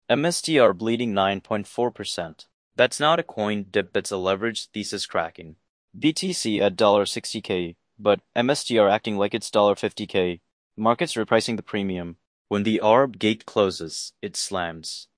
MSTR bleeding 9.4%. That's not a coin dip, it's a leverage thesis cracking. BTC at $60K, but MSTR acting like it's $50K. Markets repricing the premium. When the ARB gate closes, it slams.